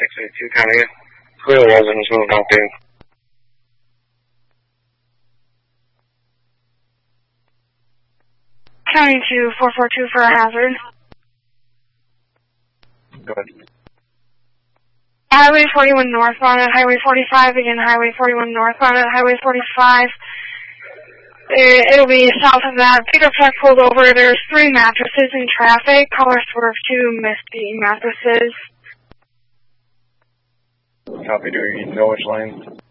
682 County. Clear residents moved out there. County 2, 442 for a hazard. Go ahead. Highway 41 northbound at Highway 45, again Highway 41 northbound at Highway 45. It'll be south of that. Pickup truck pulled over. There's 3 mattresses in traffic. Caller swerve 2 missed the mattresses. Copy, do you know which lane?